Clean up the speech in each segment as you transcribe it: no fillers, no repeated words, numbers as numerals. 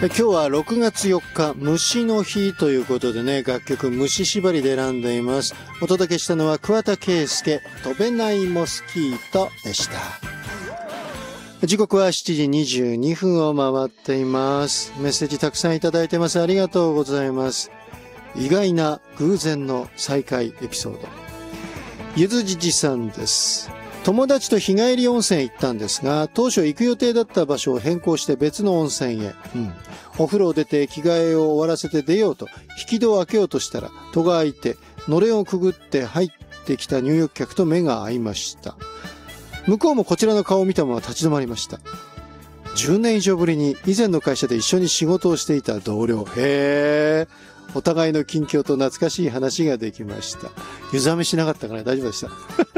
今日は6月4日虫の日ということでね、楽曲虫縛りで選んでいます。お届けしたのは桑田佳祐、飛べないモスキートでした。時刻は7時22分を回っています。メッセージたくさんいただいてます。ありがとうございます。意外な偶然の再会エピソード。ゆずじじさんです。友達と日帰り温泉行ったんですが、当初行く予定だった場所を変更して別の温泉へ。お風呂を出て着替えを終わらせて出ようと、引き戸を開けようとしたら、戸が開いて、のれんをくぐって入ってきた入浴客と目が合いました。向こうもこちらの顔を見たまま立ち止まりました。10年以上ぶりに以前の会社で一緒に仕事をしていた同僚。お互いの近況と懐かしい話ができました。湯冷めしなかったかな？大丈夫でした。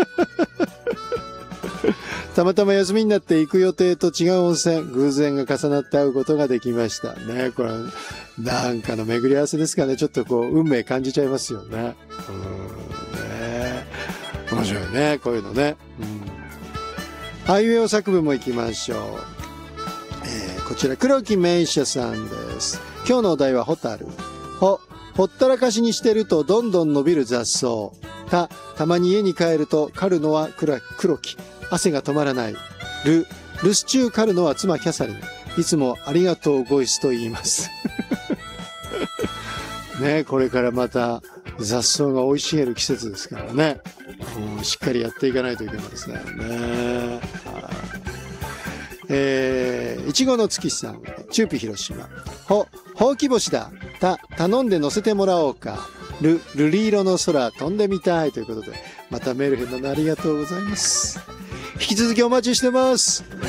たまたま休みになって行く予定と違う温泉、偶然が重なって会うことができましたね。これなんかの巡り合わせですかね。ちょっとこう運命感じちゃいますよね。ね、面白いね、こういうのね。あいうえお作文も行きましょう。こちら黒木名車さんです。今日のお題はホタル。ほったらかしにしてるとどんどん伸びる雑草。たまに家に帰ると狩るのは黒木。汗が止まらない。留守中狩るのは妻キャサリン。いつもありがとうごいすと言います。ね、これからまた雑草が生い茂る季節ですからね。しっかりやっていかないといけないですね。いちごの月さん、チューピ広島。ほうき星だ。頼んで乗せてもらおうか。瑠璃色の空飛んでみたいということで、またメール返答ありがとうございます。引き続きお待ちしてます。